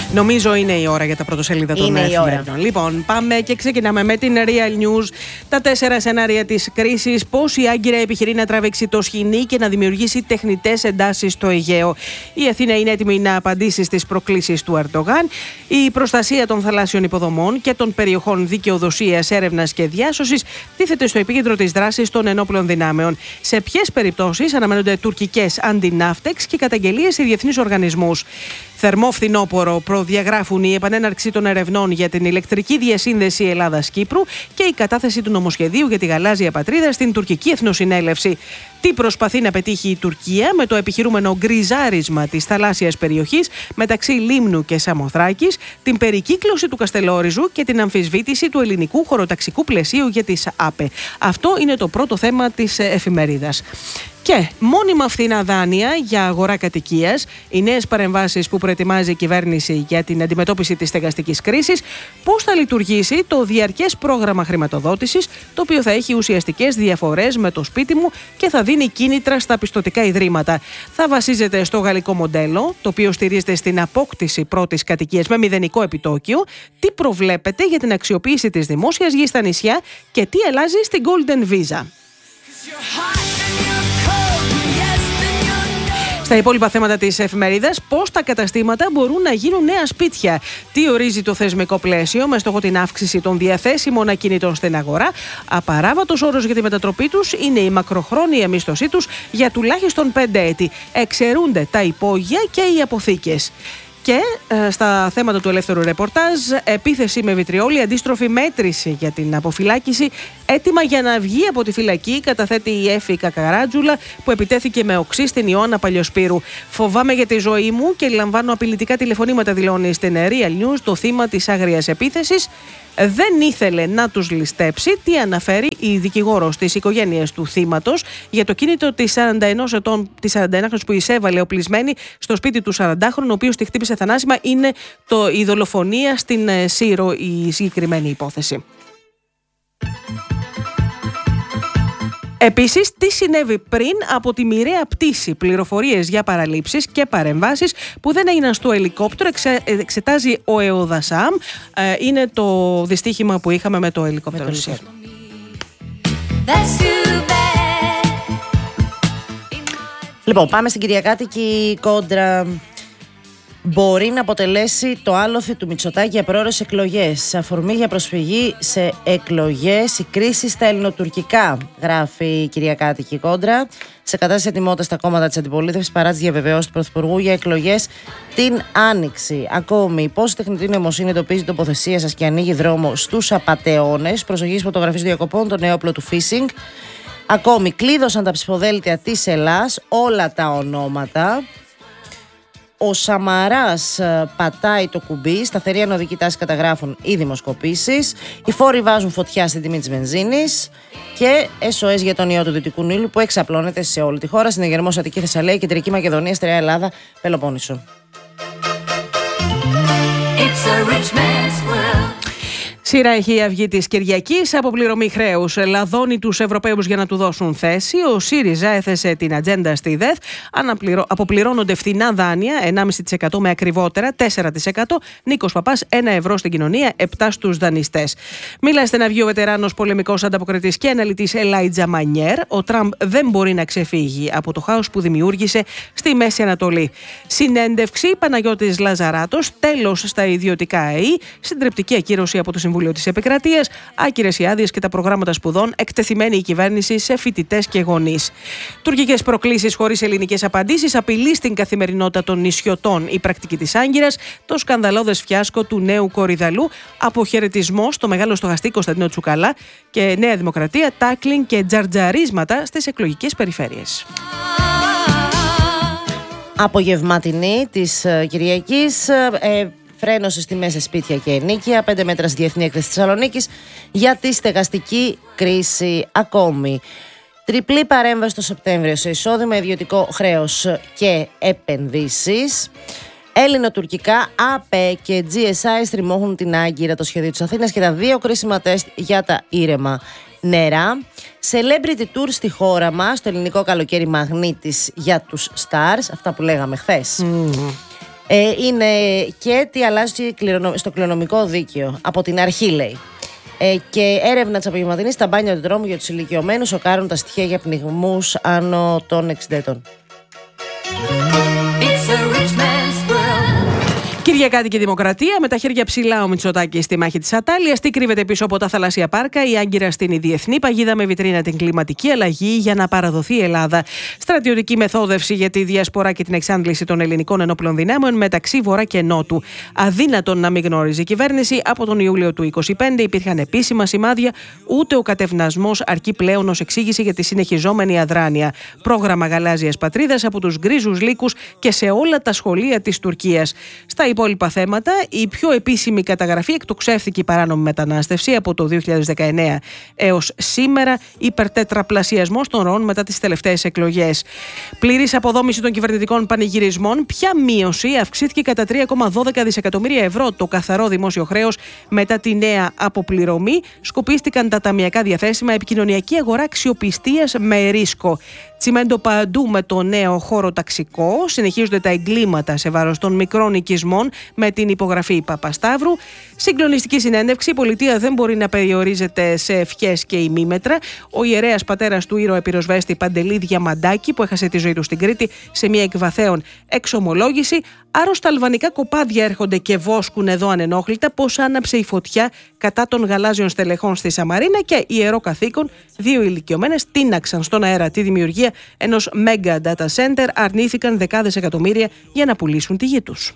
Νομίζω είναι η ώρα για τα πρωτοσέλιδα των εφημερίδων. Λοιπόν, πάμε και ξεκινάμε με την Real News. Τα 4 σενάρια της κρίσης. Πώς η Άγκυρα επιχειρεί να τραβήξει το σχοινί και να δημιουργήσει τεχνητές εντάσεις στο Αιγαίο. Η Αθήνα είναι έτοιμη να απαντήσει στις προκλήσεις του Ερντογάν. Η προστασία των θαλάσσιων υποδομών και των περιοχών δικαιοδοσίας, έρευνας και διάσωσης τίθεται στο επίκεντρο της δράσης των ενόπλων δυνάμεων. Σε ποιες περιπτώσεις αναμένονται τουρκικές αντιναύτεξ και καταγγελίες σε διεθνείς οργανισμούς. Θερμό φθινόπωρο προδιαγράφουν η επανέναρξη των ερευνών για την ηλεκτρική διασύνδεση Ελλάδας-Κύπρου και η κατάθεση του νομοσχεδίου για τη γαλάζια πατρίδα στην τουρκική εθνοσυνέλευση. Τι προσπαθεί να πετύχει η Τουρκία με το επιχειρούμενο γκριζάρισμα της θαλάσσιας περιοχής μεταξύ Λίμνου και Σαμοθράκης, την περικύκλωση του Καστελόριζου και την αμφισβήτηση του ελληνικού χωροταξικού πλαισίου για τις ΑΠΕ. Αυτό είναι το πρώτο θέμα της εφημερίδας. Και μόνιμα φθηνά δάνεια για αγορά κατοικίας, οι νέες παρεμβάσεις που προετοιμάζει η κυβέρνηση για την αντιμετώπιση της στεγαστικής κρίσης, πώς θα λειτουργήσει το διαρκές πρόγραμμα χρηματοδότησης, το οποίο θα έχει ουσιαστικές διαφορές με το σπίτι μου και θα δίνει κίνητρα στα πιστωτικά ιδρύματα. Θα βασίζεται στο γαλλικό μοντέλο, το οποίο στηρίζεται στην απόκτηση πρώτης κατοικίας με μηδενικό επιτόκιο, τι προβλέπεται για την αξιοποίηση της δημόσιας γης στα νησιά και τι αλλάζει στην Golden Visa. Στα υπόλοιπα θέματα της εφημερίδας, πώς τα καταστήματα μπορούν να γίνουν νέα σπίτια. Τι ορίζει το θεσμικό πλαίσιο με στόχο την αύξηση των διαθέσιμων ακινήτων στην αγορά. Απαράβατος όρος για τη μετατροπή τους είναι η μακροχρόνια μίσθωσή τους για τουλάχιστον 5 έτη. Εξαιρούνται τα υπόγεια και οι αποθήκες. Και στα θέματα του ελεύθερου ρεπορτάζ, επίθεση με βιτριόλι, αντίστροφη μέτρηση για την αποφυλάκηση, έτοιμα για να βγει από τη φυλακή, καταθέτει η Έφη Κακαράτζουλα που επιτέθηκε με οξύ στην Ιωάννα Παλιοσπύρου. Φοβάμαι για τη ζωή μου και λαμβάνω απειλητικά τηλεφωνήματα, δηλώνει στην Real News το θύμα της άγριας επίθεσης. Δεν ήθελε να τους ληστέψει. Τι αναφέρει η δικηγόρος της οικογένειας του θύματος για το κίνητο της 41 ετών, της 41χρονης που εισέβαλε οπλισμένη στο σπίτι του 40χρονου, ο οποίος τη χτύπησε θανάσιμα. Είναι η δολοφονία στην Σύρο η συγκεκριμένη υπόθεση. Επίσης, τι συνέβη πριν από τη μοιραία πτήση. Πληροφορίες για παραλήψεις και παρεμβάσεις που δεν έγιναν στο ελικόπτερο εξετάζει ο ΕΟΔΑΣΑΜ. Είναι το δυστύχημα που είχαμε με το ελικόπτερο. Λοιπόν, πάμε στην Κυριακάτικη κόντρα. Μπορεί να αποτελέσει το άλοθη του Μητσοτάκη για πρόορες εκλογές. Αφορμή για προσφυγή σε εκλογές, η κρίση στα ελληνοτουρκικά, γράφει η Κυριακάτικη κόντρα. Σε κατάσταση ετοιμότητα στα κόμματα της αντιπολίτευσης παρά τις διαβεβαιώσεις του Πρωθυπουργού για εκλογές την Άνοιξη. Ακόμη, πώς η τεχνητή νοημοσύνη εντοπίζει τοποθεσία σας και ανοίγει δρόμο στους απατεώνες. Προσοχή φωτογραφίες διακοπών, το νέο όπλο του phishing. Ακόμη, κλείδωσαν τα ψηφοδέλτια της Ελλάς, όλα τα ονόματα. Ο Σαμαράς πατάει το κουμπί, σταθερή ανωδική τάση καταγράφουν οι δημοσκοπήσεις. Οι φόροι βάζουν φωτιά στην τιμή της βενζίνης. Και SOS για τον ιό του Δυτικού Νείλου που εξαπλώνεται σε όλη τη χώρα. Συνεγερμός Αττική Θεσσαλία, Κεντρική Μακεδονία, Στερεά Ελλάδα, Πελοπόννησο. Σειρά έχει η Αυγή της Κυριακής, αποπληρωμή χρέους. Λαδώνει τους Ευρωπαίους για να του δώσουν θέση. Ο ΣΥΡΙΖΑ έθεσε την ατζέντα στη ΔΕΘ. Αποπληρώνονται φθηνά δάνεια, 1,5% με ακριβότερα, 4%. Νίκος Παπάς, 1 ευρώ στην κοινωνία, 7 στους δανειστές. Μίλα στην Αυγή ο βετεράνος πολεμικός ανταποκριτής και αναλυτής Ελάιτζα Μανιέρ. Ο Τραμπ δεν μπορεί να ξεφύγει από το χάος που δημιούργησε στη Μέση Ανατολή. Συνέντευξη Παναγιώτης Λαζαράτος, τέλος στα ιδιωτικά ΑΕΗ, συντριπτική ακύρωση από το Συμβούλιο της Επικρατείας, άκυρες οι άδειες και τα προγράμματα σπουδών, εκτεθειμένη η κυβέρνηση σε φοιτητές και γονείς. Τουρκικές προκλήσεις χωρίς ελληνικές απαντήσεις, απειλή στην καθημερινότητα των νησιωτών, η πρακτική της Άγκυρας, το σκανδαλώδες φιάσκο του νέου Κορυδαλού, αποχαιρετισμό στο μεγάλο στοχαστή Κωνσταντίνο Τσουκαλά και Νέα Δημοκρατία, τάκλινγκ και τζαρτζαρίσματα στις εκλογικές περιφέρειες. Απογευματινή της Κυριακής. Φρένωση στη μέσα σπίτια και ενοίκια, 5 μέτρα στη Διεθνή Έκθεση Θεσσαλονίκης για τη στεγαστική κρίση. Ακόμη, τριπλή παρέμβαση το Σεπτέμβριο σε εισόδημα, ιδιωτικό χρέος και επενδύσεις. Έλληνο-τουρκικά, ΑΠΕ και GSI στριμώχουν την Άγκυρα, το σχέδιο της Αθήνας και τα 2 κρίσιμα τεστ για τα ήρεμα νερά. Celebrity tour στη χώρα μας, το ελληνικό καλοκαίρι μαγνήτης για τους stars, αυτά που λέγαμε χθες. Είναι και τι αλλάζει στο κληρονομικό δίκαιο. Από την αρχή, λέει. Και έρευνα της απογευματινής στα μπάνια του δρόμου για τους ηλικιωμένους σοκάρουν τα στοιχεία για πνιγμούς άνω των 60 ετών. Κυριακάτικη Δημοκρατία, με τα χέρια ψηλά ο Μητσοτάκης στη μάχη της Ατάλειας. Τι κρύβεται πίσω από τα θαλάσσια πάρκα, η Άγκυρα στην διεθνή παγίδα με βιτρίνα την κλιματική αλλαγή για να παραδοθεί η Ελλάδα. Στρατιωτική μεθόδευση για τη διασπορά και την εξάντληση των ελληνικών ενόπλων δυνάμεων μεταξύ Βορρά και Νότου. Αδύνατον να μην γνώριζε η κυβέρνηση. Από τον Ιούλιο του 2025 υπήρχαν επίσημα σημάδια, ούτε ο κατευνασμός αρκεί πλέον ως εξήγηση για τη συνεχιζόμενη αδράνεια. Πρόγραμμα γαλάζιας πατρίδας από τους γκρίζους λύκους και σε όλα τα σχολεία της Τουρκίας. Στα υπόλοιπα θέματα, η πιο επίσημη καταγραφή εκτοξεύθηκε η παράνομη μετανάστευση από το 2019 έως σήμερα, υπερτετραπλασιασμός των ροών μετά τις τελευταίες εκλογές. Πλήρης αποδόμηση των κυβερνητικών πανηγυρισμών, ποια μείωση, αυξήθηκε κατά 3,12 δισεκατομμύρια ευρώ το καθαρό δημόσιο χρέος μετά τη νέα αποπληρωμή, σκοπίστηκαν τα ταμιακά διαθέσιμα, επικοινωνιακή αγορά αξιοπιστίας με ρίσκο. Τσιμέντο παντού με το νέο χώρο ταξικό. Συνεχίζονται τα εγκλήματα σε βάρος των μικρών οικισμών με την υπογραφή Παπασταύρου. Συγκλονιστική συνέντευξη. Η πολιτεία δεν μπορεί να περιορίζεται σε ευχές και ημίμετρα. Ο ιερέας πατέρας του ήρωα πυροσβέστη Παντελή Διαμαντάκη, που έχασε τη ζωή του στην Κρήτη σε μια εκβαθέων εξομολόγηση. Άρρωστα αλβανικά κοπάδια έρχονται και βόσκουν εδώ ανενόχλητα. Πώς άναψε η φωτιά κατά των γαλάζιων στελεχών στη Σαμαρίνα. Και ιερό καθήκον, 2 ηλικιωμένες τίναξαν στον αέρα τη δημιουργία ενός mega data center, αρνήθηκαν δεκάδες εκατομμύρια για να πουλήσουν τη γη τους.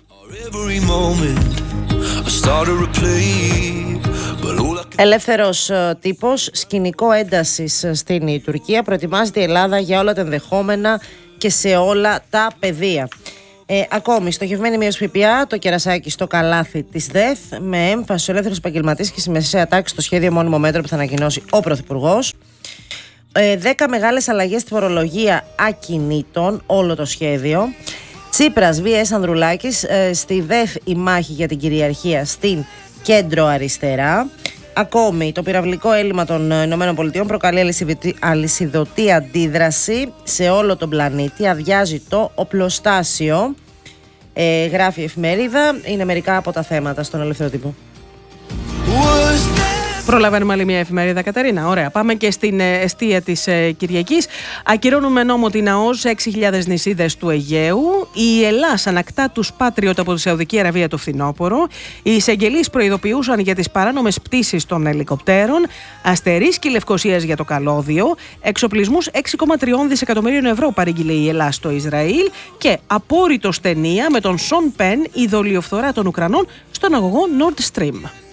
Ελεύθερος τύπος, σκηνικό έντασης στην Τουρκία. Προετοιμάζεται η Ελλάδα για όλα τα ενδεχόμενα και σε όλα τα πεδία. Ακόμη, στοχευμένη μείωση ΦΠΑ, το κερασάκι στο καλάθι της ΔΕΘ, με έμφαση στους ελεύθερους επαγγελματίες και στη μεσαία τάξη στο σχέδιο μόνιμο μέτρο που θα ανακοινώσει ο Πρωθυπουργός. 10 μεγάλες αλλαγές στη φορολογία ακινήτων, όλο το σχέδιο. Τσίπρας, VS Ανδρουλάκης, στη ΔΕΘ η μάχη για την κυριαρχία στην κέντρο αριστερά. Ακόμη, το πυραυλικό έλλειμμα των ΗΠΑ προκαλεί αλυσιδωτή αντίδραση σε όλο τον πλανήτη. Αδειάζει το οπλοστάσιο, γράφει η εφημερίδα. Είναι μερικά από τα θέματα στον ελεύθερο τύπο. Προλαβαίνουμε άλλη μια εφημερίδα, Κατερίνα. Ωραία. Πάμε και στην εστία της Κυριακής. Ακυρώνουμε νόμο την ΑΟΣ σε 6.000 νησίδες του Αιγαίου. Η Ελλάς ανακτά τους Patriot από τη Σαουδική Αραβία το φθινόπωρο. Οι εισαγγελείς προειδοποιούσαν για τις παράνομες πτήσεις των ελικοπτέρων. Αστερίσκη Λευκοσίας για το καλώδιο. Εξοπλισμούς 6,3 δισεκατομμυρίων ευρώ παρήγγειλε η Ελλάς στο Ισραήλ. Και απόρριτο ταινία με τον Σον Πεν, η δολιοφθορά των Ουκρανών στον αγωγό Nord Stream.